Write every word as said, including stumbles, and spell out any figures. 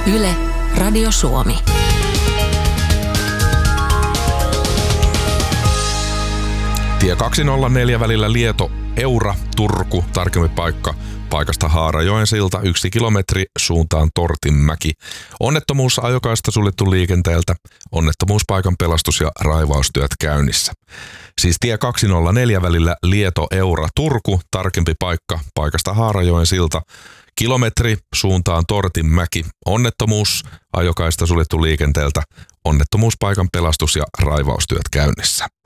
Yle, Radio Suomi. Tie kaksisataaneljä välillä Lieto, Eura, Turku, tarkempi paikka, paikasta Haarajoen silta, yksi kilometri, suuntaan Tortinmäki. Onnettomuus ajokaista suljettu liikenteeltä, onnettomuuspaikan pelastus- ja raivaustyöt käynnissä. Siis tie kaksisataaneljä välillä Lieto, Eura, Turku, tarkempi paikka, paikasta Haarajoen silta, kilometri, suuntaan Tortinmäki. Onnettomuus ajokaista suljettu liikenteeltä, onnettomuuspaikan pelastus- ja raivaustyöt käynnissä.